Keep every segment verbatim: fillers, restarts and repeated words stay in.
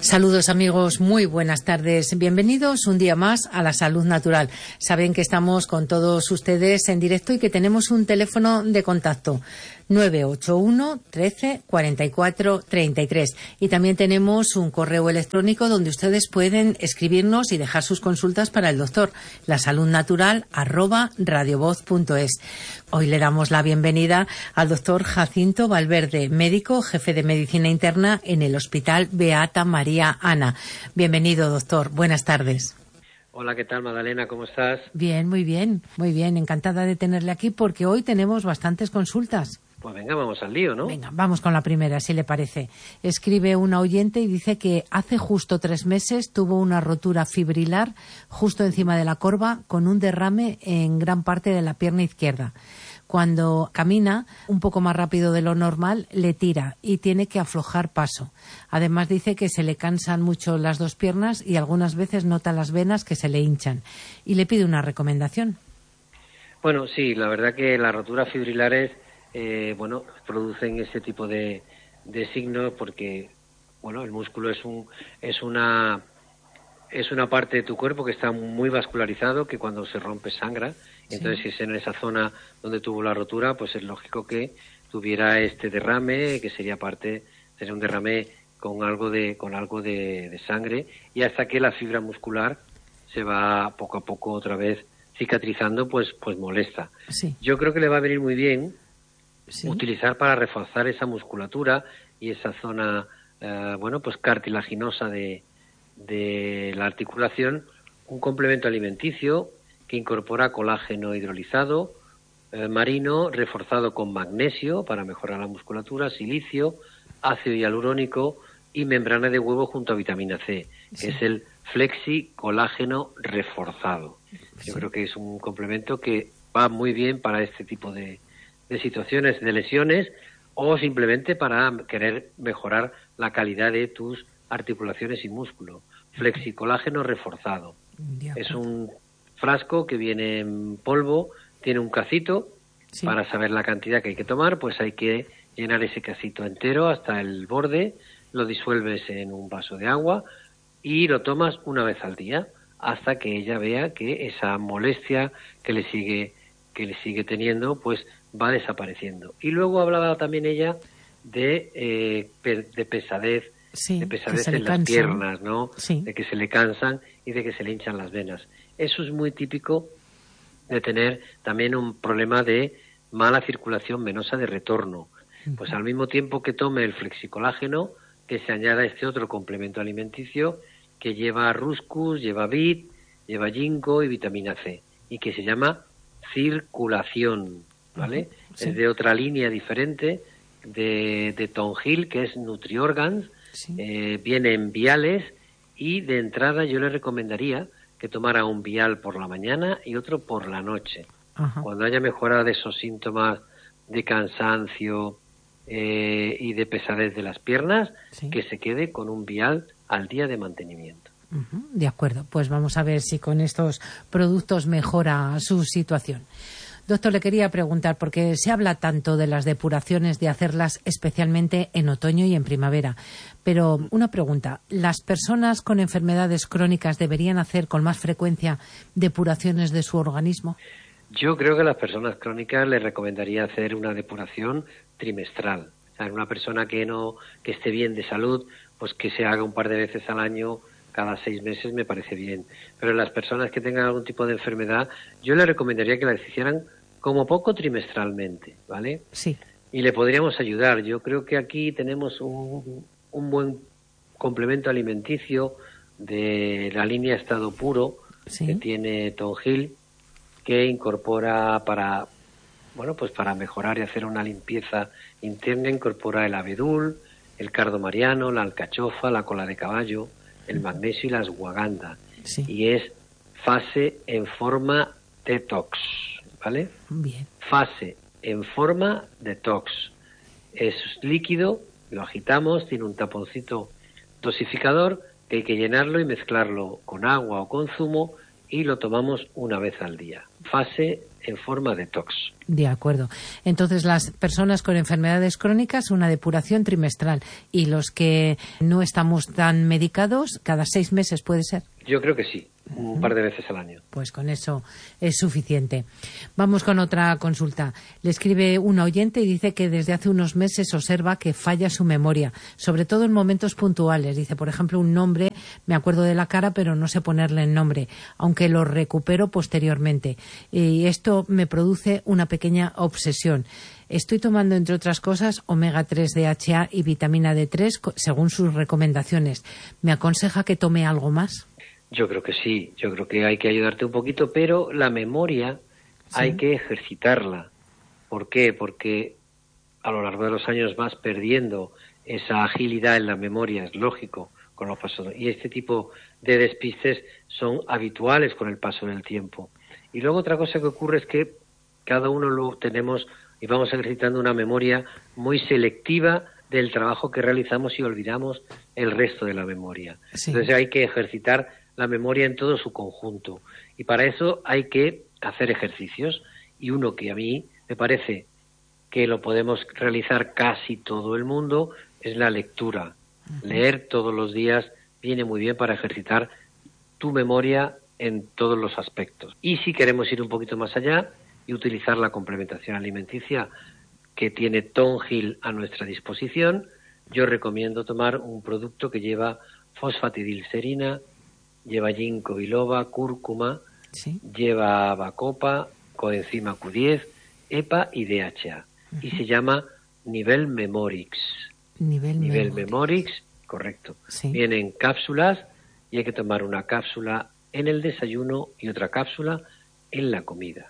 Saludos amigos, muy buenas tardes. Bienvenidos un día más a La Salud Natural. Saben que estamos con todos ustedes en directo y que tenemos un teléfono de contacto nueve ocho uno, trece, cuarenta y cuatro, treinta y tres. Y también tenemos un correo electrónico donde ustedes pueden escribirnos y dejar sus consultas para el doctor, lasaludnatural arroba radiovoz punto es. Hoy le damos la bienvenida al doctor Jacinto Valverde, médico, jefe de medicina interna en el Hospital Beata María Ana. Bienvenido, doctor. Buenas tardes. Hola, ¿qué tal, Magdalena? ¿Cómo estás? Bien, muy bien, muy bien. Encantada de tenerle aquí porque hoy tenemos bastantes consultas. Pues venga, vamos al lío, ¿no? Venga, vamos con la primera, si le parece. Escribe una oyente y dice que hace justo tres meses tuvo una rotura fibrilar justo encima de la corva con un derrame en gran parte de la pierna izquierda. Cuando camina un poco más rápido de lo normal, le tira y tiene que aflojar paso. Además dice que se le cansan mucho las dos piernas y algunas veces nota las venas que se le hinchan. Y le pide una recomendación. Bueno, sí, la verdad que las roturas fibrilares eh, bueno, producen ese tipo de, de signos porque bueno, el músculo es un es una es una parte de tu cuerpo que está muy vascularizado, que cuando se rompe sangra. Sí. Entonces, si es en esa zona donde tuvo la rotura, pues es lógico que tuviera este derrame, que sería parte, sería un derrame con algo de con algo de, de sangre, y hasta que la fibra muscular se va poco a poco otra vez cicatrizando, pues pues molesta. Sí. Yo creo que le va a venir muy bien sí. utilizar para reforzar esa musculatura y esa zona, eh, bueno, pues cartilaginosa de, de la articulación, un complemento alimenticio que incorpora colágeno hidrolizado, eh, marino, reforzado con magnesio para mejorar la musculatura, silicio, ácido hialurónico y membrana de huevo junto a vitamina C, sí. que es el flexi colágeno reforzado. Yo sí. creo que es un complemento que va muy bien para este tipo de, de situaciones, de lesiones, o simplemente para querer mejorar la calidad de tus articulaciones y músculo. Flexi colágeno reforzado. Es un frasco que viene en polvo, tiene un cacito, sí. para saber la cantidad que hay que tomar, pues hay que llenar ese cacito entero hasta el borde, lo disuelves en un vaso de agua y lo tomas una vez al día, hasta que ella vea que esa molestia que le sigue, que le sigue teniendo, pues va desapareciendo. Y luego hablaba también ella de, eh, de pesadez, sí, de pesadez en las cansan. piernas, ¿no? Sí. De que se le cansan y de que se le hinchan las venas. Eso es muy típico de tener también un problema de mala circulación venosa de retorno. Uh-huh. Pues al mismo tiempo que tome el flexicolágeno, que se añada este otro complemento alimenticio que lleva ruscus, lleva bit, lleva ginkgo y vitamina C, y que se llama circulación, ¿vale? Uh-huh. Sí. Es de otra línea diferente de, de Tonhil, que es NutriOrgans, sí. eh, viene en viales, y de entrada yo le recomendaría que tomara un vial por la mañana y otro por la noche. Ajá. Cuando haya mejorado de esos síntomas de cansancio eh, y de pesadez de las piernas, sí. que se quede con un vial al día de mantenimiento. Uh-huh. De acuerdo, pues vamos a ver si con estos productos mejora su situación. Doctor, le quería preguntar, porque se habla tanto de las depuraciones, de hacerlas especialmente en otoño y en primavera, pero una pregunta, ¿las personas con enfermedades crónicas deberían hacer con más frecuencia depuraciones de su organismo? Yo creo que a las personas crónicas les recomendaría hacer una depuración trimestral. O sea, una persona que no que esté bien de salud, pues que se haga un par de veces al año, cada seis meses me parece bien. Pero las personas que tengan algún tipo de enfermedad, yo les recomendaría que las hicieran como poco trimestralmente, ¿vale? Sí. Y le podríamos ayudar. Yo creo que aquí tenemos un, un buen complemento alimenticio de la línea Estado Puro, sí. que tiene Tonhil, que incorpora para, bueno, pues para mejorar y hacer una limpieza interna, incorpora el abedul, el cardo mariano, la alcachofa, la cola de caballo, el magnesio y la ashwagandha. Sí. Y es fase en forma detox, ¿vale? Bien. Fase en forma detox. Es líquido, lo agitamos, tiene un taponcito dosificador que hay que llenarlo y mezclarlo con agua o con zumo y lo tomamos una vez al día. Fase en forma detox. De acuerdo. Entonces, las personas con enfermedades crónicas, una depuración trimestral, y los que no estamos tan medicados, cada seis meses puede ser. Yo creo que sí, un par de veces al año. Pues con eso es suficiente. Vamos con otra consulta. Le escribe una oyente y dice que desde hace unos meses observa que falla su memoria, sobre todo en momentos puntuales. Dice, por ejemplo, un nombre, me acuerdo de la cara, pero no sé ponerle el nombre, aunque lo recupero posteriormente. Y esto me produce una pequeña obsesión. Estoy tomando, entre otras cosas, omega tres D H A y vitamina D tres, según sus recomendaciones. ¿Me aconseja que tome algo más? Yo creo que sí, yo creo que hay que ayudarte un poquito, pero la memoria sí. Hay que ejercitarla. ¿Por qué? Porque a lo largo de los años vas perdiendo esa agilidad en la memoria, es lógico, con los pasos. Y este tipo de despistes son habituales con el paso del tiempo. Y luego otra cosa que ocurre es que cada uno lo tenemos y vamos ejercitando una memoria muy selectiva del trabajo que realizamos y olvidamos el resto de la memoria. Sí. Entonces hay que ejercitar la memoria en todo su conjunto. Y para eso hay que hacer ejercicios. Y uno que a mí me parece que lo podemos realizar casi todo el mundo es la lectura. Uh-huh. Leer todos los días viene muy bien para ejercitar tu memoria en todos los aspectos. Y si queremos ir un poquito más allá y utilizar la complementación alimenticia que tiene Tonghil a nuestra disposición, yo recomiendo tomar un producto que lleva fosfatidilcerina, lleva ginkgo biloba, cúrcuma, ¿sí? Lleva bacopa, coenzima Q diez, E P A y D H A. Uh-huh. Y se llama Nivel Memorix. Nivel, Nivel Memorix. Memorix, correcto. Sí. Viene en cápsulas y hay que tomar una cápsula en el desayuno y otra cápsula en la comida.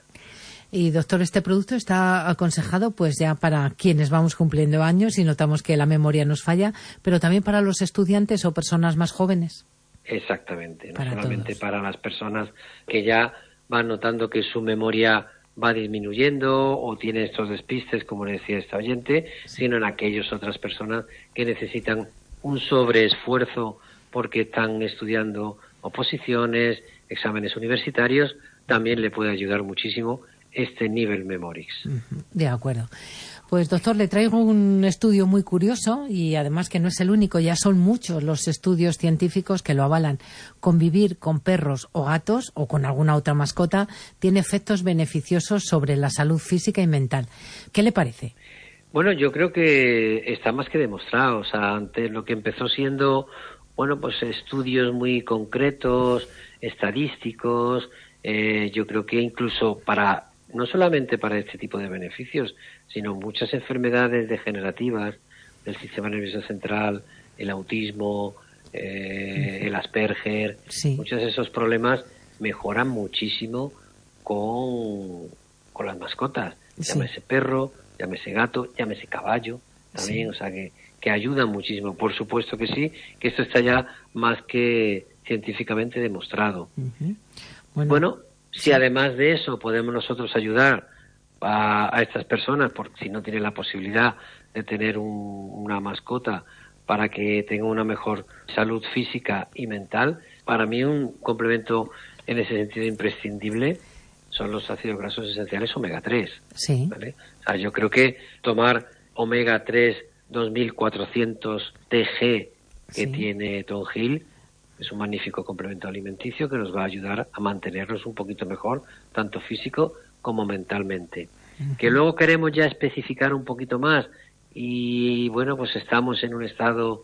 Y doctor, este producto está aconsejado pues ya para quienes vamos cumpliendo años y notamos que la memoria nos falla, pero también para los estudiantes o personas más jóvenes. Exactamente, no para solamente todos. Para las personas que ya van notando que su memoria va disminuyendo o tiene estos despistes, como decía esta oyente, sí. Sino en aquellas otras personas que necesitan un sobreesfuerzo porque están estudiando oposiciones, exámenes universitarios, también le puede ayudar muchísimo este Nivel Memorix. De acuerdo. Pues doctor, le traigo un estudio muy curioso y además que no es el único, ya son muchos los estudios científicos que lo avalan. Convivir con perros o gatos o con alguna otra mascota tiene efectos beneficiosos sobre la salud física y mental. ¿Qué le parece? Bueno, yo creo que está más que demostrado. O sea, antes lo que empezó siendo, bueno, pues estudios muy concretos, estadísticos, eh, yo creo que incluso para no solamente para este tipo de beneficios, sino muchas enfermedades degenerativas del sistema nervioso central, el autismo, eh, el Asperger, sí. Muchos de esos problemas mejoran muchísimo con, con las mascotas, sí. Llámese perro, llámese gato, llámese caballo, también, sí. O sea que, que ayudan muchísimo. Por supuesto que sí, que esto está ya más que científicamente demostrado. Uh-huh. Bueno, bueno si además de eso podemos nosotros ayudar a, a estas personas, porque si no tienen la posibilidad de tener un, una mascota para que tengan una mejor salud física y mental, para mí un complemento en ese sentido imprescindible son los ácidos grasos esenciales omega tres. Sí. ¿Vale? O sea, yo creo que tomar omega tres dos mil cuatrocientos T G que sí. Tiene Tonghil es un magnífico complemento alimenticio que nos va a ayudar a mantenernos un poquito mejor, tanto físico como mentalmente. Uh-huh. Que luego queremos ya especificar un poquito más y, bueno, pues estamos en un estado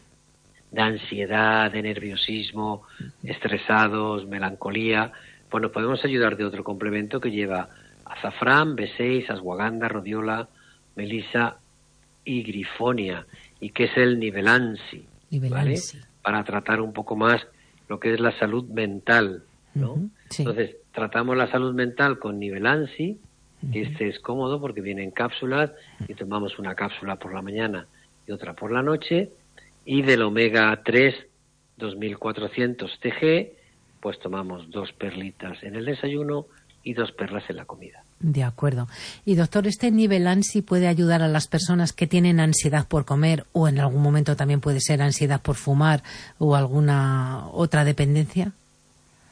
de ansiedad, de nerviosismo, uh-huh. estresados, melancolía. Pues nos podemos ayudar de otro complemento que lleva azafrán, B seis, ashwagandha, rodiola, melisa y grifonia, y que es el Nivelansi, Nivelansi. ¿vale? Para tratar un poco más lo que es la salud mental, ¿no? Uh-huh, sí. Entonces, tratamos la salud mental con Nivelansi, uh-huh. que este es cómodo porque viene en cápsulas, y tomamos una cápsula por la mañana y otra por la noche, y del omega tres dos mil cuatrocientos T G, pues tomamos dos perlitas en el desayuno y dos perlas en la comida. De acuerdo. Y doctor, ¿este Nivelansi puede ayudar a las personas que tienen ansiedad por comer o en algún momento también puede ser ansiedad por fumar o alguna otra dependencia?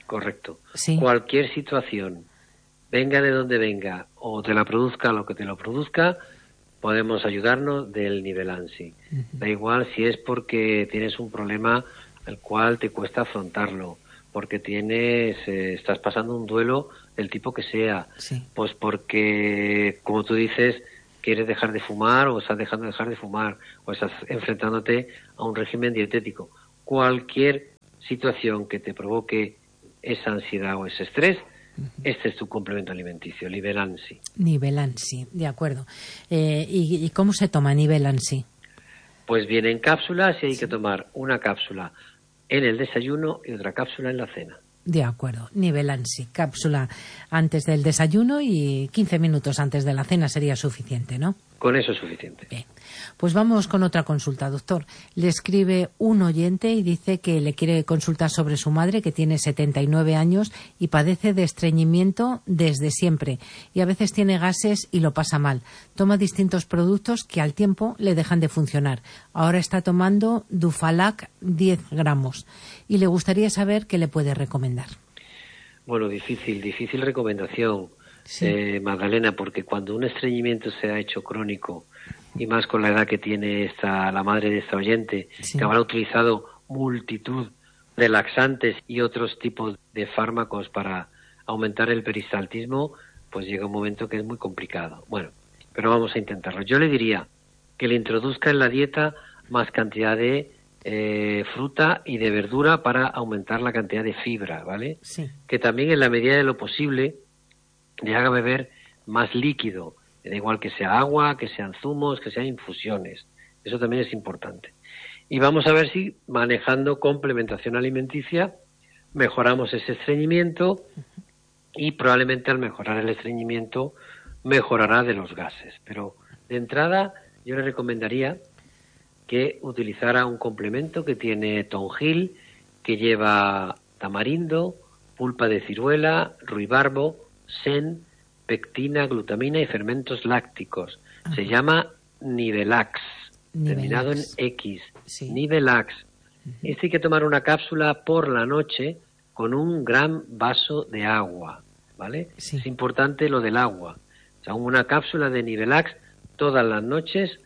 Correcto. Sí. Cualquier situación, venga de donde venga, o te la produzca lo que te lo produzca, podemos ayudarnos del nivel ANSI. Uh-huh. Da igual si es porque tienes un problema el cual te cuesta afrontarlo, porque tienes, eh, estás pasando un duelo del tipo que sea, sí. pues porque, como tú dices, quieres dejar de fumar o estás dejando de dejar de fumar o estás enfrentándote a un régimen dietético. Cualquier situación que te provoque esa ansiedad o ese estrés, uh-huh. este es tu complemento alimenticio, nivel ANSI. Nivel ANSI, de acuerdo. Eh, ¿y, ¿Y cómo se toma nivel ANSI? Pues viene en cápsulas y hay sí. que tomar una cápsula en el desayuno y otra cápsula en la cena. De acuerdo, nivel ANSI, cápsula antes del desayuno y quince minutos antes de la cena sería suficiente, ¿no? Con eso es suficiente. Bien, pues vamos con otra consulta, doctor. Le escribe un oyente y dice que le quiere consultar sobre su madre, que tiene setenta y nueve años y padece de estreñimiento desde siempre y a veces tiene gases y lo pasa mal. Toma distintos productos que al tiempo le dejan de funcionar. Ahora está tomando Dufalac diez gramos y le gustaría saber qué le puede recomendar. Bueno, difícil, difícil recomendación. Sí. Eh, Magdalena, porque cuando un estreñimiento se ha hecho crónico, y más con la edad que tiene esta, la madre de esta oyente, sí. que habrá utilizado multitud de laxantes y otros tipos de fármacos para aumentar el peristaltismo, pues llega un momento que es muy complicado. Bueno, pero vamos a intentarlo. Yo le diría que le introduzca en la dieta más cantidad de eh, fruta y de verdura para aumentar la cantidad de fibra, ¿vale? Sí. Que también en la medida de lo posible le haga beber más líquido, da igual que sea agua, que sean zumos, que sean infusiones. Eso también es importante. Y vamos a ver si manejando complementación alimenticia mejoramos ese estreñimiento y probablemente al mejorar el estreñimiento mejorará de los gases. Pero de entrada yo le recomendaría que utilizara un complemento que tiene tonjil, que lleva tamarindo, pulpa de ciruela, ruibarbo, sen, pectina, glutamina y fermentos lácticos. Ajá. Se llama Nivelax, Nivelax, terminado en X. Sí. Nivelax. Uh-huh. Este hay que tomar una cápsula por la noche con un gran vaso de agua, ¿vale? Sí. Es importante lo del agua. O sea, una cápsula de Nivelax todas las noches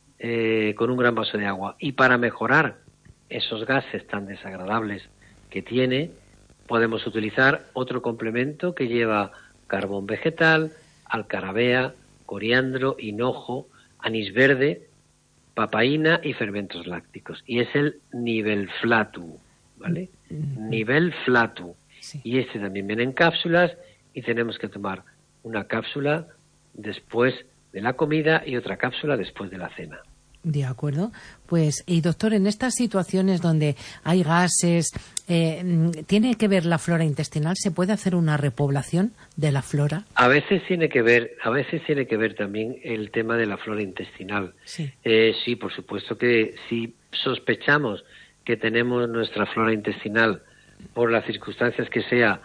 eh, con un gran vaso de agua. Y para mejorar esos gases tan desagradables que tiene, podemos utilizar otro complemento que lleva carbón vegetal, alcarabea, coriandro, hinojo, anís verde, papaína y fermentos lácticos. Y es el Nivelflatu, ¿vale? Uh-huh. Nivelflatu. Sí. Y este también viene en cápsulas y tenemos que tomar una cápsula después de la comida y otra cápsula después de la cena. De acuerdo. Pues, y doctor, en estas situaciones donde hay gases, eh, ¿tiene que ver la flora intestinal? ¿Se puede hacer una repoblación de la flora? A veces tiene que ver, a veces tiene que ver también el tema de la flora intestinal. Sí, eh, sí, por supuesto que si sospechamos que tenemos nuestra flora intestinal, por las circunstancias que sea,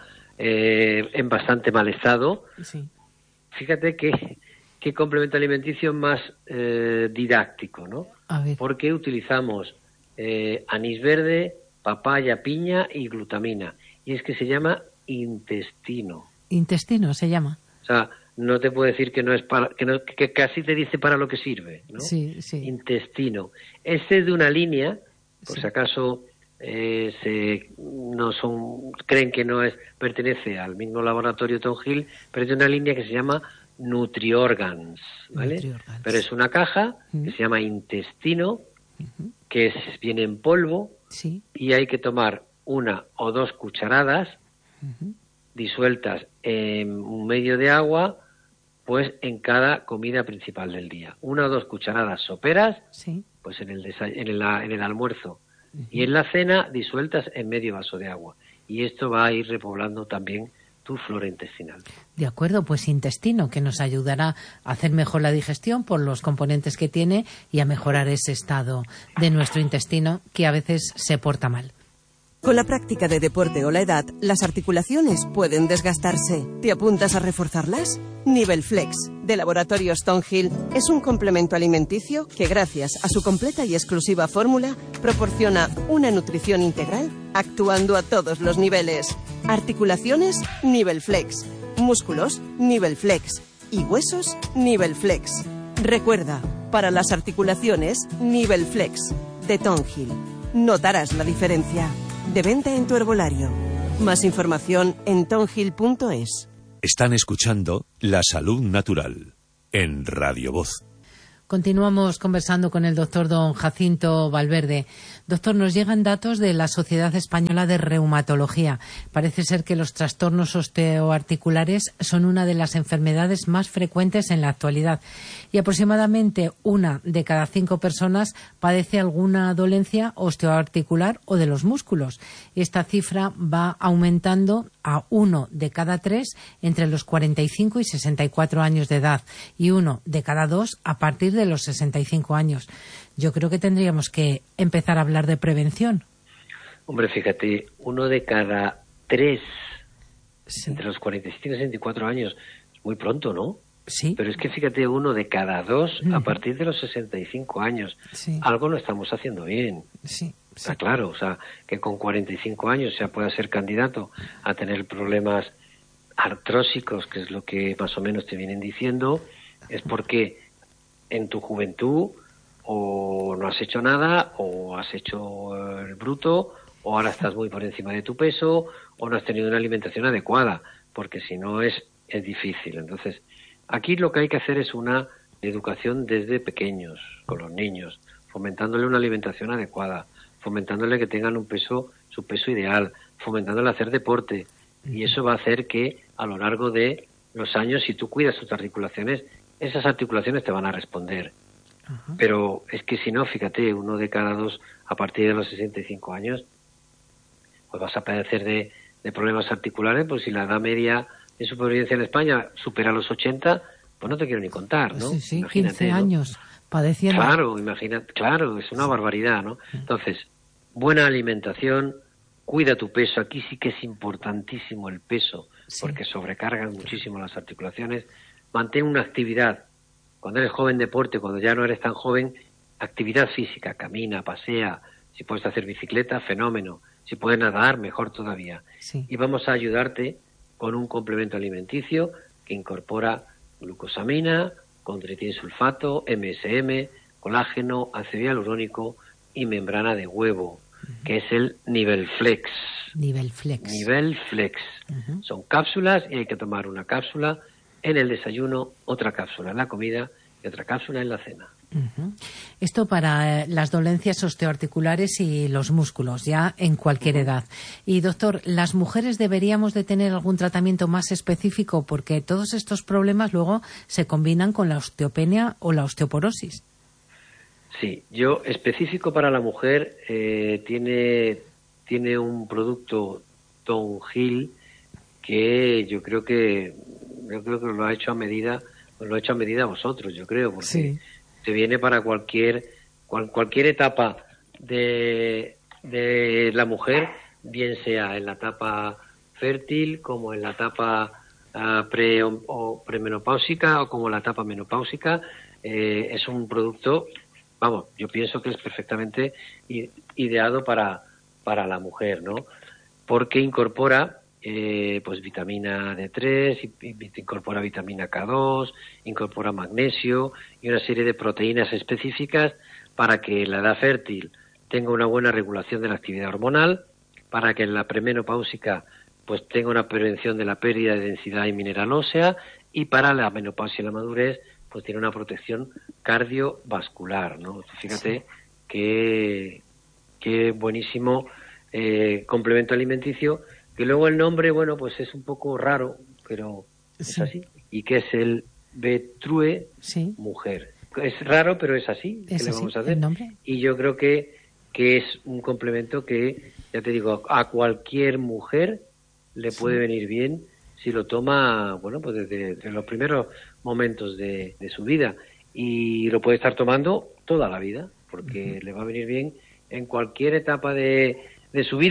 eh, en bastante mal estado, sí. Fíjate que qué complemento alimenticio más eh, didáctico, ¿no? A ver. Porque utilizamos eh, anís verde, papaya, piña y glutamina. Y es que se llama intestino. Intestino se llama. O sea, no te puedo decir que no es para, que, no, que casi te dice para lo que sirve, ¿no? Sí, sí. Intestino. Este es de una línea, por sí. si acaso eh, se no son creen que no es pertenece al mismo laboratorio Tonjil, pero es de una línea que se llama Nutriorgans, ¿vale? Nutriorgans. Pero es una caja uh-huh. que se llama intestino, uh-huh. que es, viene en polvo, sí. y hay que tomar una o dos cucharadas uh-huh. disueltas en un medio de agua, pues en cada comida principal del día. Una o dos cucharadas soperas, sí. pues en el, desa- en el, en el almuerzo. Uh-huh. Y en la cena disueltas en medio vaso de agua. Y esto va a ir repoblando también tu flora intestinal. De acuerdo, pues intestino, que nos ayudará a hacer mejor la digestión por los componentes que tiene y a mejorar ese estado de nuestro intestino que a veces se porta mal. Con la práctica de deporte o la edad, las articulaciones pueden desgastarse. ¿Te apuntas a reforzarlas? Nivel Flex, de Laboratorios Tonhill, es un complemento alimenticio que, gracias a su completa y exclusiva fórmula, proporciona una nutrición integral actuando a todos los niveles. Articulaciones, Nivel Flex. Músculos, Nivel Flex. Y huesos, Nivel Flex. Recuerda, para las articulaciones, Nivel Flex, de Tonhill. Notarás la diferencia. De venta en tu herbolario. Más información en tonhill punto es. Están escuchando La Salud Natural en Radio Voz. Continuamos conversando con el doctor don Jacinto Valverde. Doctor, nos llegan datos de la Sociedad Española de Reumatología. Parece ser que los trastornos osteoarticulares son una de las enfermedades más frecuentes en la actualidad y aproximadamente una de cada cinco personas padece alguna dolencia osteoarticular o de los músculos. Esta cifra va aumentando a uno de cada tres entre los cuarenta y cinco y sesenta y cuatro años de edad y uno de cada dos a partir de los sesenta y cinco años. Yo creo que tendríamos que empezar a hablar de prevención. Hombre, fíjate, uno de cada tres Sí. entre los cuarenta y cinco y sesenta y cuatro años es muy pronto, ¿no? Sí. Pero es que fíjate, uno de cada dos Uh-huh. a partir de los sesenta y cinco años. Sí. Algo no estamos haciendo bien. Sí. Está claro, o sea, que con cuarenta y cinco años ya pueda ser candidato a tener problemas artrósicos, que es lo que más o menos te vienen diciendo, es porque en tu juventud o no has hecho nada, o has hecho el bruto, o ahora estás muy por encima de tu peso, o no has tenido una alimentación adecuada, porque si no es, es difícil. Entonces, aquí lo que hay que hacer es una educación desde pequeños, con los niños, fomentándole una alimentación adecuada, fomentándole que tengan un peso, su peso ideal, fomentándole hacer deporte, y eso va a hacer que a lo largo de los años, si tú cuidas tus articulaciones, esas articulaciones te van a responder. Uh-huh. Pero es que si no, fíjate, uno de cada dos a partir de los sesenta y cinco años, pues vas a padecer de, de problemas articulares, pues si la edad media de supervivencia en España supera los ochenta, pues no te quiero ni contar, ¿no? Sí, sí, Imagínate, quince años ¿no? padeciendo. Claro, imagina, claro, es una barbaridad, ¿no? Entonces, buena alimentación, cuida tu peso, aquí sí que es importantísimo el peso, sí, porque sobrecargan muchísimo las articulaciones. Mantén una actividad, cuando eres joven deporte, cuando ya no eres tan joven, actividad física, camina, pasea, si puedes hacer bicicleta, fenómeno, si puedes nadar, mejor todavía. Sí. Y vamos a ayudarte con un complemento alimenticio que incorpora glucosamina, condroitinsulfato, M S M, colágeno, ácido hialurónico y membrana de huevo, uh-huh, que es el Nivel Flex. Nivel Flex. Nivel Flex. Uh-huh. Son cápsulas y hay que tomar una cápsula en el desayuno, otra cápsula en la comida y otra cápsula en la cena. Uh-huh. Esto para eh, las dolencias osteoarticulares y los músculos, ya en cualquier uh-huh. edad. Y doctor, ¿las mujeres deberíamos de tener algún tratamiento más específico? Porque todos estos problemas luego se combinan con la osteopenia o la osteoporosis. Sí, yo específico para la mujer eh, tiene, tiene un producto Tonhill que yo creo que yo creo que lo ha hecho a medida, lo ha hecho a medida vosotros, yo creo, porque sí, te viene para cualquier cual, cualquier etapa de, de la mujer, bien sea en la etapa fértil, como en la etapa uh, pre o premenopáusica o como la etapa menopáusica. Eh, es un producto, vamos, yo pienso que es perfectamente ideado para para la mujer, ¿no? Porque incorpora Eh, pues vitamina D tres, incorpora vitamina K dos, incorpora magnesio y una serie de proteínas específicas para que la edad fértil tenga una buena regulación de la actividad hormonal, para que en la premenopáusica pues tenga una prevención de la pérdida de densidad y mineral ósea, y para la menopausia y la madurez pues tiene una protección cardiovascular, ¿no? Fíjate qué qué buenísimo eh, complemento alimenticio. Que luego el nombre, bueno, pues es un poco raro, pero sí, es así. Y que es el Betrue, sí, mujer. Es raro, pero es así. ¿Qué le vamos a hacer? Y yo creo que, que es un complemento que, ya te digo, a cualquier mujer le puede sí. venir bien si lo toma, bueno, pues desde, desde los primeros momentos de, de su vida. Y lo puede estar tomando toda la vida, porque uh-huh. le va a venir bien en cualquier etapa de, de su vida.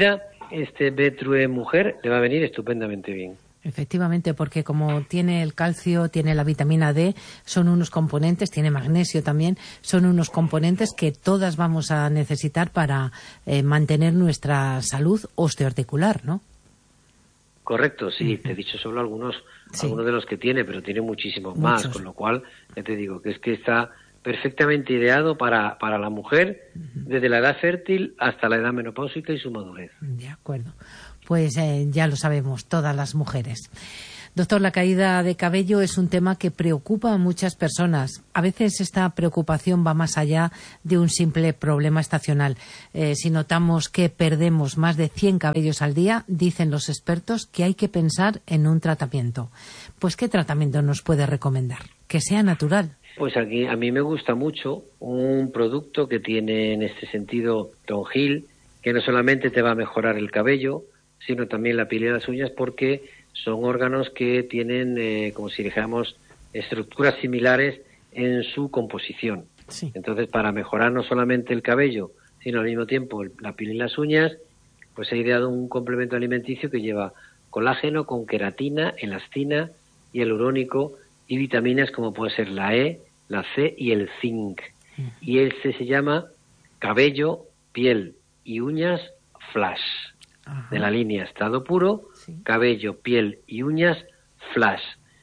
este Betrue Mujer le va a venir estupendamente bien. Efectivamente, porque como tiene el calcio, tiene la vitamina D, son unos componentes, tiene magnesio también, son unos componentes que todas vamos a necesitar para eh, mantener nuestra salud osteoarticular, ¿no? Correcto, sí, te he dicho solo algunos, sí. algunos de los que tiene, pero tiene muchísimos Muchos. más, con lo cual, ya te digo, que es que está perfectamente ideado para, para la mujer, uh-huh. desde la edad fértil hasta la edad menopáusica y su madurez. De acuerdo. Pues eh, ya lo sabemos, todas las mujeres. Doctor, la caída de cabello es un tema que preocupa a muchas personas. A veces esta preocupación va más allá de un simple problema estacional. Eh, si notamos que perdemos más de cien cabellos al día, dicen los expertos que hay que pensar en un tratamiento. Pues, ¿qué tratamiento nos puede recomendar? Que sea natural. Pues aquí a mí me gusta mucho un producto que tiene en este sentido Tonghil, que no solamente te va a mejorar el cabello, sino también la piel y las uñas, porque son órganos que tienen, eh, como si dijéramos, estructuras similares en su composición. Sí. Entonces, para mejorar no solamente el cabello, sino al mismo tiempo el, la piel y las uñas, pues he ideado un complemento alimenticio que lleva colágeno con queratina, elastina, hialurónico y vitaminas como puede ser la E, la C y el zinc. Uh-huh. Y este se llama Cabello, Piel y Uñas Flash. Ajá. De la línea Estado Puro, sí. Cabello, Piel y Uñas Flash.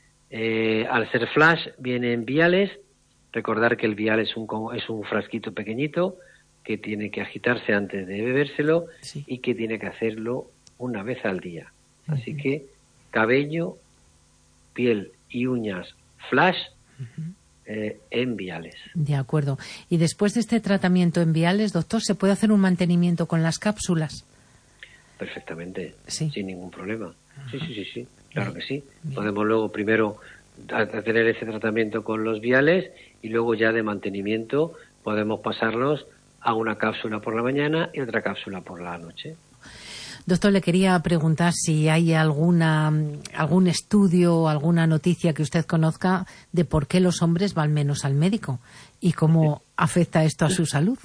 Eh, al ser Flash viene en viales. Recordar que el vial es un, es un frasquito pequeñito que tiene que agitarse antes de bebérselo, sí. y que tiene que hacerlo una vez al día. Uh-huh. Así que cabello, piel y uñas Flash, uh-huh. eh, en viales. De acuerdo. Y después de este tratamiento en viales, doctor, ¿se puede hacer un mantenimiento con las cápsulas? Perfectamente, sí. sin ningún problema. Ajá. Sí, sí, sí, sí, claro Bien. que sí. Bien. Podemos luego primero tener ese tratamiento con los viales y luego ya de mantenimiento podemos pasarlos a una cápsula por la mañana y otra cápsula por la noche. Doctor, le quería preguntar si hay alguna algún estudio o alguna noticia que usted conozca de por qué los hombres van menos al médico y cómo afecta esto a su salud.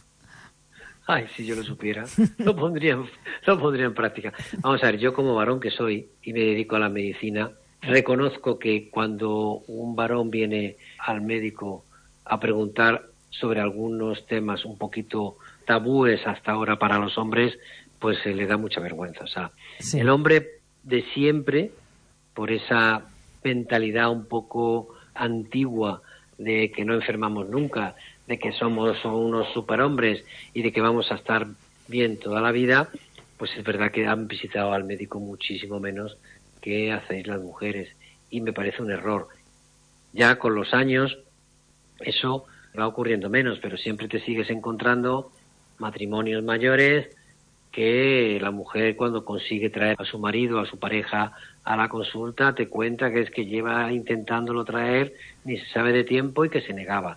Ay, si yo lo supiera, lo pondría, lo pondría en práctica. Vamos a ver, yo como varón que soy y me dedico a la medicina, reconozco que cuando un varón viene al médico a preguntar sobre algunos temas un poquito tabúes hasta ahora para los hombres, pues se le da mucha vergüenza. O sea, sí. El hombre de siempre, por esa mentalidad un poco antigua de que no enfermamos nunca, de que somos unos superhombres y de que vamos a estar bien toda la vida, pues es verdad que han visitado al médico muchísimo menos que hacéis las mujeres. Y me parece un error. Ya con los años eso va ocurriendo menos, pero siempre te sigues encontrando matrimonios mayores que la mujer, cuando consigue traer a su marido, a su pareja a la consulta, te cuenta que es que lleva intentándolo traer, ni se sabe de tiempo y que se negaba.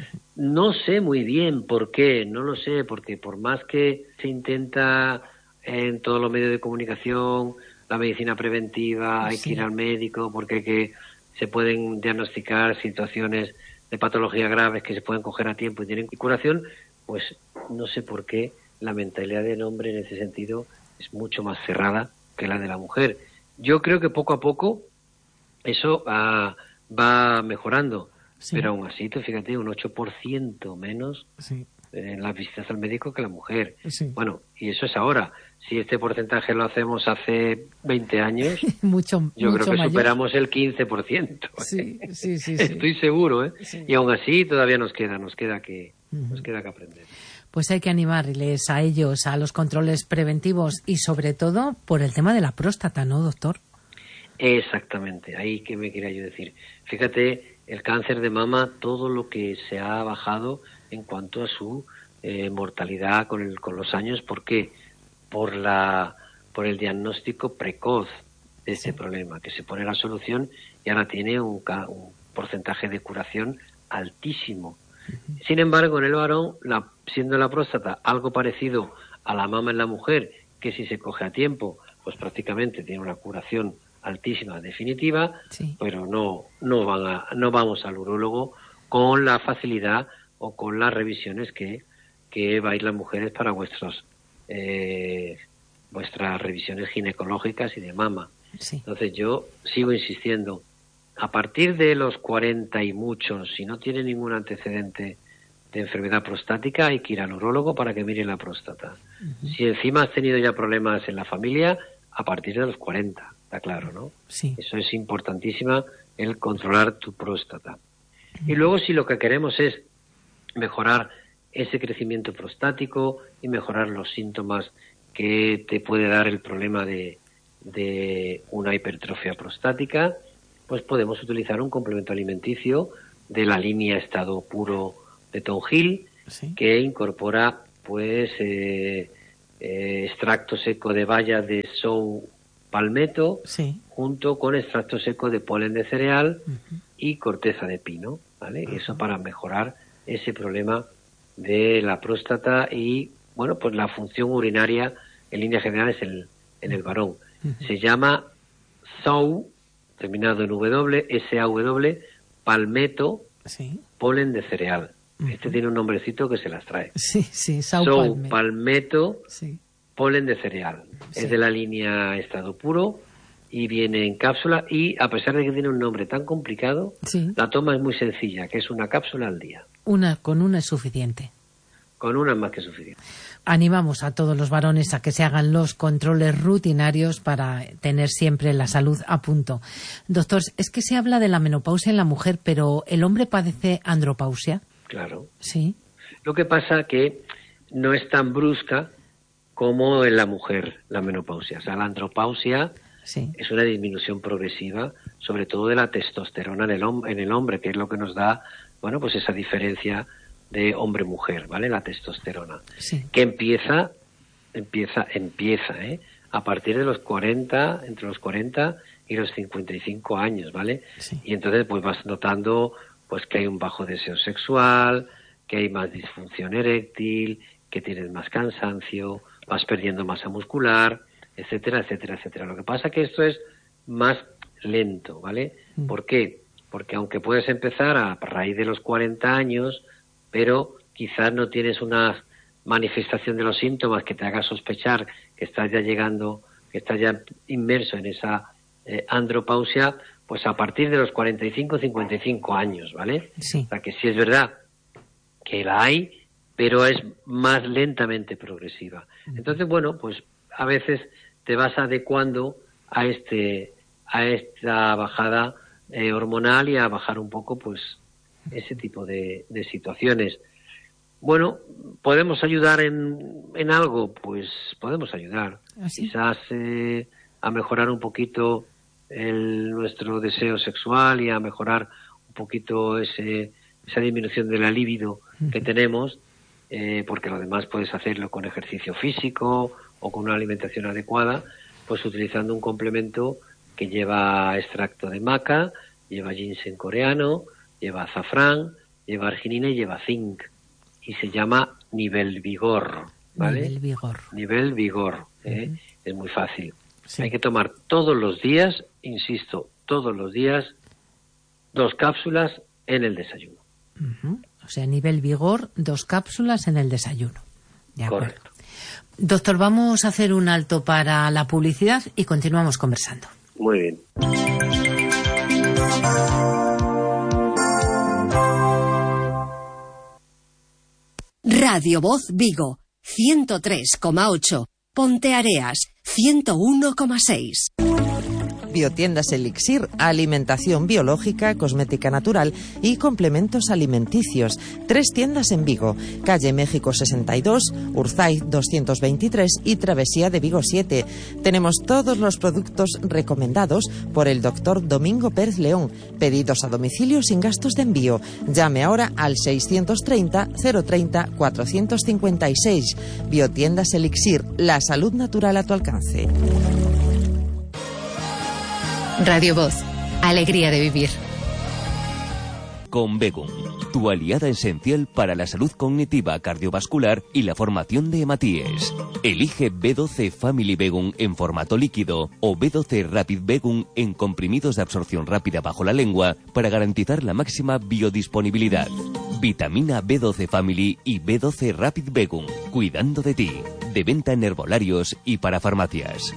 No sé muy bien por qué, no lo sé, porque por más que se intenta en todos los medios de comunicación, la medicina preventiva, hay sí. que ir al médico, porque hay que, se pueden diagnosticar situaciones de patología graves que se pueden coger a tiempo y tienen curación, pues no sé por qué la mentalidad del hombre en ese sentido es mucho más cerrada que la de la mujer. Yo creo que poco a poco eso va, va mejorando, sí. pero aún así, tú fíjate, un ocho por ciento menos sí. en las visitas al médico que la mujer. Sí. Bueno, y eso es ahora. Si este porcentaje lo hacemos hace veinte años, mucho, yo mucho creo que mayor. Superamos el quince por ciento. Sí, sí, sí, Estoy sí. seguro, ¿eh? Sí. Y aún así todavía nos queda, nos queda que, uh-huh. nos queda que aprender. Pues hay que animarles a ellos a los controles preventivos y sobre todo por el tema de la próstata, ¿no, doctor? Exactamente, ahí que me quería yo decir. Fíjate, el cáncer de mama, todo lo que se ha bajado en cuanto a su eh, mortalidad con, el, con los años. ¿Por qué? Por, la, por el diagnóstico precoz de este sí. problema, que se pone la solución y ahora tiene un, un porcentaje de curación altísimo. Uh-huh. Sin embargo, en el varón, la, siendo la próstata algo parecido a la mama en la mujer, que si se coge a tiempo, pues prácticamente tiene una curación altísima, definitiva, sí. pero no no van a, no vamos al urólogo con la facilidad o con las revisiones que, que vais las mujeres para vuestros eh, vuestras revisiones ginecológicas y de mama. Sí. Entonces yo sigo insistiendo, a partir de los cuarenta y muchos, si no tiene ningún antecedente de enfermedad prostática, hay que ir al urólogo para que mire la próstata. Uh-huh. Si encima has tenido ya problemas en la familia, a partir de los cuarenta, está claro, ¿no? Sí. Eso es importantísimo, el controlar tu próstata. Uh-huh. Y luego, si lo que queremos es mejorar ese crecimiento prostático y mejorar los síntomas que te puede dar el problema de, de una hipertrofia prostática, pues podemos utilizar un complemento alimenticio de la línea Estado Puro de Tonghil, ¿sí?, que incorpora pues eh, eh, extracto seco de baya de sou palmetto, sí, junto con extracto seco de polen de cereal, uh-huh, y corteza de pino, ¿vale? Uh-huh. Eso para mejorar ese problema de la próstata y, bueno, pues la función urinaria en línea general es el, en el varón. Uh-huh. Se llama S A W, terminado en W, S A W, palmetto, sí, polen de cereal. Uh-huh. Este tiene un nombrecito que se las trae. Sí, sí, S A W, palmetto, palmetto, sí, polen de cereal. Sí. Es de la línea Estado Puro y viene en cápsula y, a pesar de que tiene un nombre tan complicado, sí, la toma es muy sencilla, que es una cápsula al día. Una, con una es suficiente. Con una es más que suficiente. Animamos a todos los varones a que se hagan los controles rutinarios para tener siempre la salud a punto. Doctor, es que se habla de la menopausia en la mujer, pero ¿el hombre padece andropausia? Claro. Sí. Lo que pasa que no es tan brusca como en la mujer la menopausia. O sea, la andropausia, sí, es una disminución progresiva, sobre todo de la testosterona en el, hom- en el hombre, que es lo que nos da, bueno, pues esa diferencia de hombre-mujer, ¿vale? La testosterona. Sí. Que empieza, empieza, empieza, ¿eh? A partir de los cuarenta, entre los cuarenta y los cincuenta y cinco años, ¿vale? Sí. Y entonces pues vas notando pues que hay un bajo deseo sexual, que hay más disfunción eréctil, que tienes más cansancio, vas perdiendo masa muscular, etcétera, etcétera, etcétera. Lo que pasa es que esto es más lento, ¿vale? Mm. ¿Por qué? Porque aunque puedes empezar a raíz de los cuarenta años, pero quizás no tienes una manifestación de los síntomas que te haga sospechar que estás ya llegando, que estás ya inmerso en esa eh, andropausia, pues a partir de los cuarenta y cinco, cincuenta y cinco años, ¿vale? Sí. O sea que sí es verdad que la hay, pero es más lentamente progresiva. Entonces, bueno, pues a veces te vas adecuando a este a esta bajada eh, hormonal y a bajar un poco, pues, ese tipo de, de situaciones. Bueno, ¿podemos ayudar en, en algo? Pues podemos ayudar. ¿Así? Quizás eh, a mejorar un poquito el, nuestro deseo sexual y a mejorar un poquito ese, esa disminución de la libido uh-huh. que tenemos, eh, porque lo demás puedes hacerlo con ejercicio físico o con una alimentación adecuada, pues utilizando un complemento que lleva extracto de maca, lleva ginseng coreano, lleva azafrán, lleva arginina y lleva zinc. Y se llama Nivel Vigor, ¿vale? Nivel Vigor. Nivel Vigor, ¿eh? Uh-huh. Es muy fácil. Sí. Hay que tomar todos los días, insisto, todos los días, dos cápsulas en el desayuno. Uh-huh. O sea, Nivel Vigor, dos cápsulas en el desayuno. De acuerdo. Correcto. Doctor, vamos a hacer un alto para la publicidad y continuamos conversando. Muy bien. Radio Voz Vigo, ciento tres coma ocho. Ponteareas, ciento uno coma seis. Biotiendas Elixir, alimentación biológica, cosmética natural y complementos alimenticios. Tres tiendas en Vigo, calle México sesenta y dos, Urzaiz doscientos veintitrés y Travesía de Vigo siete. Tenemos todos los productos recomendados por el doctor Domingo Pérez León. Pedidos a domicilio sin gastos de envío. Llame ahora al seiscientos treinta, cero treinta, cuatrocientos cincuenta y seis. Biotiendas Elixir, la salud natural a tu alcance. Radio Voz, alegría de vivir. Con Begum, tu aliada esencial para la salud cognitiva, cardiovascular y la formación de hematíes. Elige B doce Family Begum en formato líquido o B doce Rapid Begum en comprimidos de absorción rápida bajo la lengua para garantizar la máxima biodisponibilidad. Vitamina B doce Family y B doce Rapid Begum. Cuidando de ti. De venta en herbolarios y para farmacias.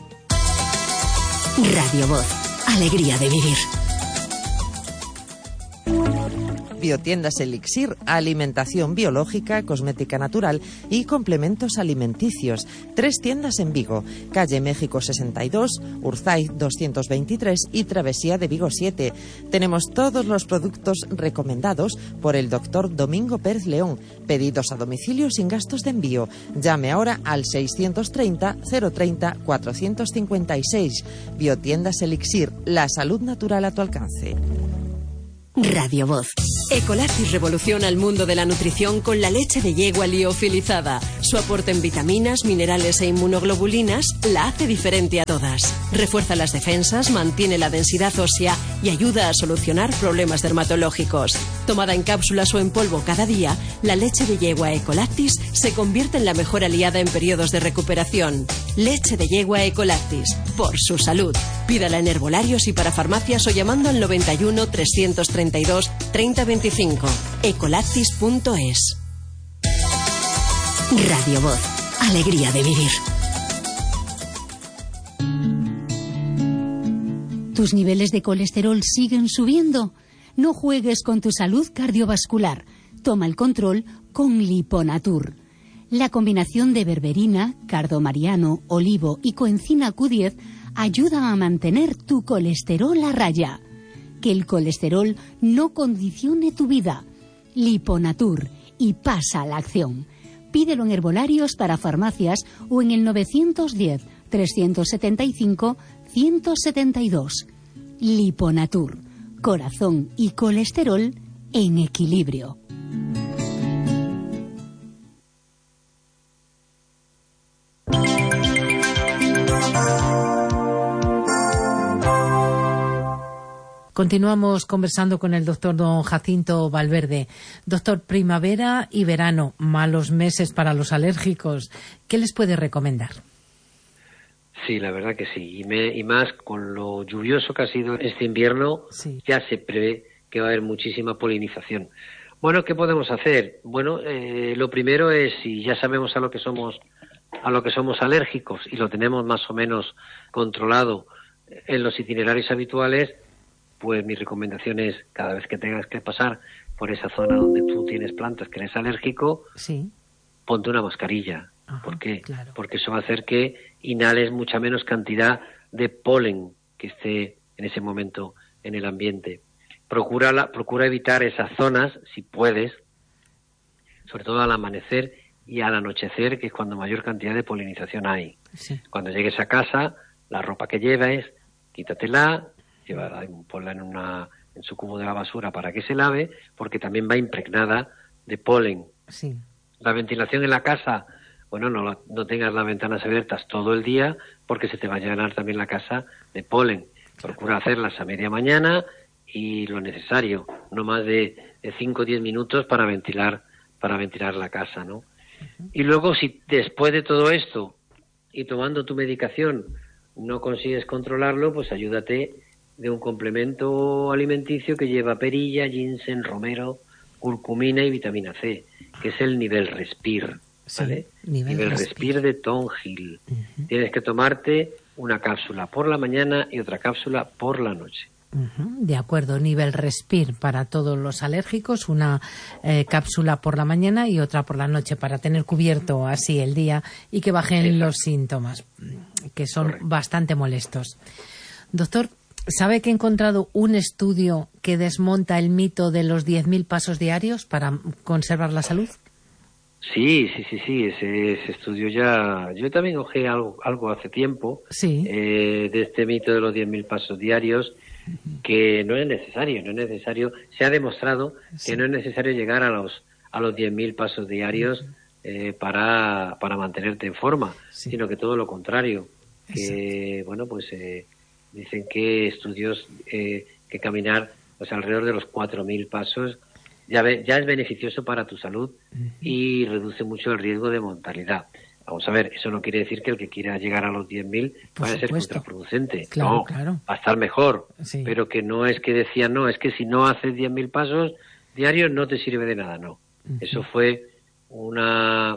Radio Voz. Alegría de vivir. Biotiendas Elixir, alimentación biológica, cosmética natural y complementos alimenticios. Tres tiendas en Vigo, calle México sesenta y dos, Urzaiz doscientos veintitrés y Travesía de Vigo siete. Tenemos todos los productos recomendados por el doctor Domingo Pérez León. Pedidos a domicilio sin gastos de envío. Llame ahora al seiscientos treinta, cero treinta, cuatrocientos cincuenta y seis. Biotiendas Elixir, la salud natural a tu alcance. Radio Voz. Ecolactis revoluciona el mundo de la nutrición con la leche de yegua liofilizada. Su aporte en vitaminas, minerales e inmunoglobulinas la hace diferente a todas. Refuerza las defensas, mantiene la densidad ósea y ayuda a solucionar problemas dermatológicos. Tomada en cápsulas o en polvo cada día, la leche de yegua Ecolactis se convierte en la mejor aliada en periodos de recuperación. Leche de yegua Ecolactis, por su salud. Pídala en herbolarios y para farmacias o llamando al noventa y uno, trescientos treinta y dos, treinta veinticinco. ecolactis punto es. Radio Voz. Alegría de vivir. ¿Tus niveles de colesterol siguen subiendo? No juegues con tu salud cardiovascular. Toma el control con Liponatur. La combinación de berberina, cardomariano, olivo y coenzima Q diez ayuda a mantener tu colesterol a raya. Que el colesterol no condicione tu vida. Liponatur, y pasa a la acción. Pídelo en herbolarios para farmacias o en el novecientos diez, trescientos setenta y cinco, ciento setenta y dos. Liponatur, corazón y colesterol en equilibrio. Continuamos conversando con el doctor don Jacinto Valverde. Doctor, primavera y verano, malos meses para los alérgicos. ¿Qué les puede recomendar? Sí, la verdad que sí. Y, me, y más con lo lluvioso que ha sido este invierno, sí. Ya se prevé que va a haber muchísima polinización. Bueno, ¿qué podemos hacer? Bueno, eh, lo primero es, si ya sabemos a lo que somos, a lo que somos alérgicos y lo tenemos más o menos controlado en los itinerarios habituales, pues mi recomendación es, cada vez que tengas que pasar por esa zona donde tú tienes plantas que eres alérgico, sí. Ponte una mascarilla. Ajá, ¿por qué? Claro. Porque eso va a hacer que inhales mucha menos cantidad de polen que esté en ese momento en el ambiente. Procura, la, procura evitar esas zonas, si puedes, sobre todo al amanecer y al anochecer, que es cuando mayor cantidad de polinización hay. Sí. Cuando llegues a casa, la ropa que lleves, quítatela, llevarla, ponla en una en su cubo de la basura para que se lave, porque también va impregnada de polen. Sí. La ventilación en la casa, bueno, no, no tengas las ventanas abiertas todo el día, porque se te va a llenar también la casa de polen. Procura hacerlas a media mañana y lo necesario, no más de cinco o diez minutos para ventilar para ventilar la casa, ¿no? Uh-huh. Y luego, si después de todo esto y tomando tu medicación no consigues controlarlo, pues ayúdate de un complemento alimenticio que lleva perilla, ginseng, romero, curcumina y vitamina C, que es el nivel Respir, ¿vale? Sí, nivel, nivel Respir. Respir de Tonghil. Uh-huh. Tienes que tomarte una cápsula por la mañana y otra cápsula por la noche. Uh-huh. De acuerdo, nivel Respir para todos los alérgicos, una eh, cápsula por la mañana y otra por la noche para tener cubierto así el día y que bajen Exacto. los síntomas, que son Correcto. bastante molestos. Doctor, ¿sabe que he encontrado un estudio que desmonta el mito de los diez mil pasos diarios para conservar la salud? Sí, sí, sí, sí, ese, ese estudio ya... Yo también ojeé algo, algo hace tiempo sí. eh, de este mito de los diez mil pasos diarios, que no es necesario, no es necesario... Se ha demostrado sí. que no es necesario llegar a los a los diez mil pasos diarios uh-huh. eh, para, para mantenerte en forma, sí. sino que todo lo contrario. Que, bueno, pues... Eh, Dicen que estudios eh, que caminar pues alrededor de los cuatro mil pasos ya, ve, ya es beneficioso para tu salud uh-huh. y reduce mucho el riesgo de mortalidad. Vamos a ver, eso no quiere decir que el que quiera llegar a los diez mil vaya a ser contraproducente. Claro, no, claro. va a estar mejor. Sí. Pero que no es que decían, no, es que si no haces diez mil pasos diario no te sirve de nada, no. Uh-huh. Eso fue una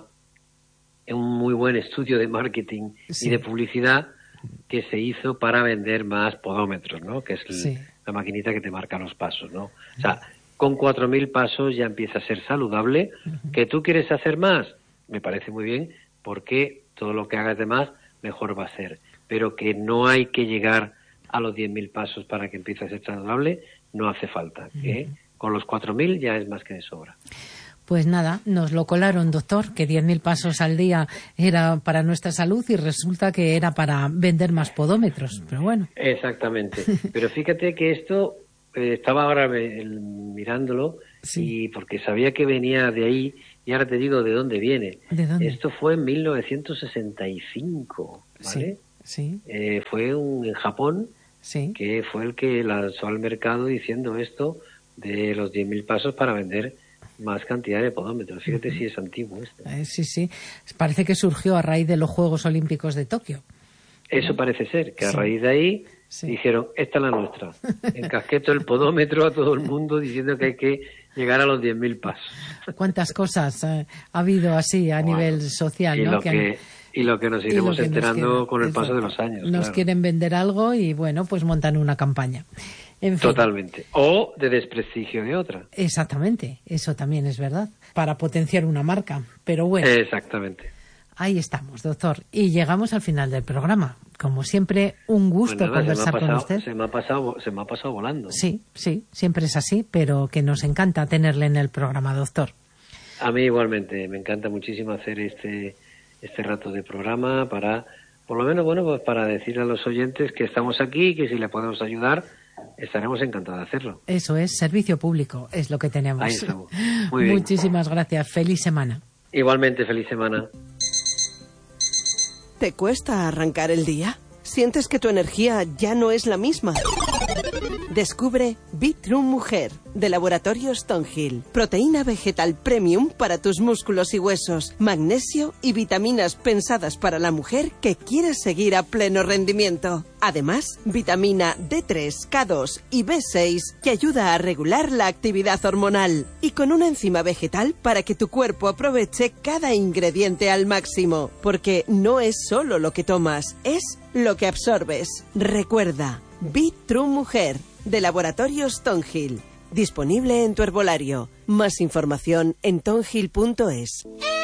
un muy buen estudio de marketing sí. y de publicidad que se hizo para vender más podómetros, ¿no? Que es sí. el, la maquinita que te marca los pasos, ¿no? O sea, con cuatro mil pasos ya empieza a ser saludable. Uh-huh. ¿Que tú quieres hacer más? Me parece muy bien, porque todo lo que hagas de más, mejor va a ser. Pero que no hay que llegar a los diez mil pasos para que empiece a ser saludable, no hace falta. ¿eh? Uh-huh. Con los cuatro mil ya es más que de sobra. Pues nada, nos lo colaron, doctor, que diez mil pasos al día era para nuestra salud y resulta que era para vender más podómetros, pero bueno. Exactamente. Pero fíjate que esto, eh, estaba ahora el, mirándolo, sí. y porque sabía que venía de ahí, y ahora te digo de dónde viene. ¿De dónde? Esto fue en mil novecientos sesenta y cinco, ¿vale? Sí, sí. Eh, fue un, en Japón, sí. que fue el que lanzó al mercado diciendo esto de los diez mil pasos para vender más cantidad de podómetros. Fíjate uh-huh. si es antiguo esto. Eh, sí, sí. Parece que surgió a raíz de los Juegos Olímpicos de Tokio. Eso parece ser, que a sí. raíz de ahí sí. dijeron, esta es la nuestra. Encasqueto el podómetro a todo el mundo diciendo que hay que llegar a los diez mil pasos. ¿Cuántas cosas eh, ha habido así a bueno, nivel social? Y, ¿no? lo que que, han... y lo que nos iremos que enterando nos quieren, con el paso exacto. de los años. Nos claro. quieren vender algo y bueno, pues montan una campaña. En fin. Totalmente. O de desprestigio de otra. Exactamente, eso también es verdad, para potenciar una marca. Pero bueno. Exactamente. Ahí estamos, doctor. Y llegamos al final del programa. Como siempre, un gusto pues nada, conversar pasado, con usted. Se me, ha pasado, se me ha pasado volando. Sí, sí, siempre es así, pero que nos encanta tenerle en el programa, doctor. A mí igualmente, me encanta muchísimo hacer este, este rato de programa para... Por lo menos, bueno, pues para decirle a los oyentes que estamos aquí y que si le podemos ayudar, estaremos encantados de hacerlo. Eso es, servicio público, es lo que tenemos. Ahí estamos. Muy bien. Muchísimas gracias. Feliz semana. Igualmente, feliz semana. ¿Te cuesta arrancar el día? ¿Sientes que tu energía ya no es la misma? Descubre Bitrun Mujer, de Laboratorio Stonehill. Proteína vegetal premium para tus músculos y huesos, magnesio y vitaminas pensadas para la mujer que quiere seguir a pleno rendimiento. Además, vitamina D tres, K dos y B seis que ayuda a regular la actividad hormonal. Y con una enzima vegetal para que tu cuerpo aproveche cada ingrediente al máximo. Porque no es solo lo que tomas, es lo que absorbes. Recuerda, Bitrun Mujer, de Laboratorio Stonehill. Disponible en tu herbolario. Más información en tonhill punto es.